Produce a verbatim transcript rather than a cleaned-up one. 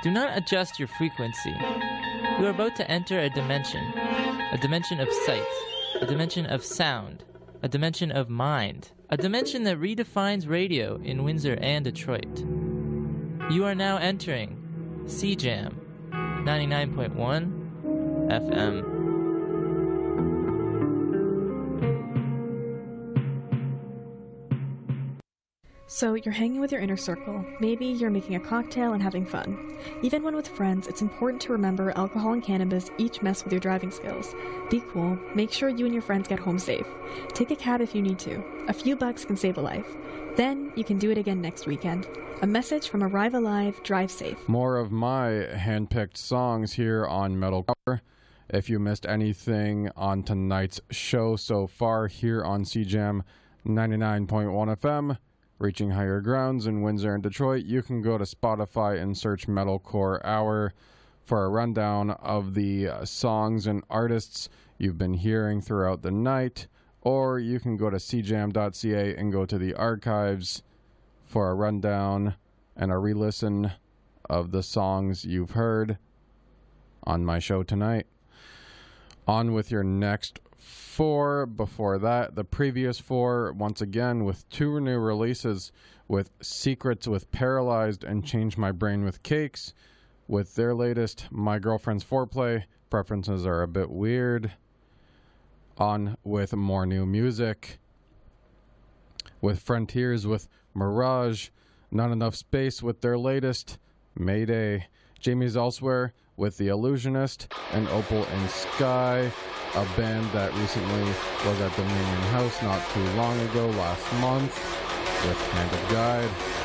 Do not adjust your frequency. You are about to enter a dimension, a dimension of sight, a dimension of sound, a dimension of mind, a dimension that redefines radio in Windsor and Detroit. You are now entering C Jam ninety-nine point one F M. So you're hanging with your inner circle. Maybe you're making a cocktail and having fun. Even when with friends, it's important to remember alcohol and cannabis each mess with your driving skills. Be cool. Make sure you and your friends get home safe. Take a cab if you need to. A few bucks can save a life. Then you can do it again next weekend. A message from Arrive Alive, Drive Safe. More of my handpicked songs here on Metal Cover. If you missed anything on tonight's show so far here on C Jam ninety-nine point one F M, reaching higher grounds in Windsor and Detroit, you can go to Spotify and search Metalcore Hour for a rundown of the uh, songs and artists you've been hearing throughout the night, or you can go to c jam dot c a and go to the archives for a rundown and a re-listen of the songs you've heard on my show tonight. On with your next four. Before that, the previous four, once again, with two new releases, with Secrets with Paralyzed and Change My Brain with Cakes. With their latest, My Girlfriend's Foreplay, Preferences Are a Bit Weird. On with more new music, with Frontiers with Mirage, Not Enough Space with their latest, Mayday. Jamie's Elsewhere with The Illusionist, and Opal in Sky, a band that recently was at Dominion House not too long ago, last month, with Hand of Guide.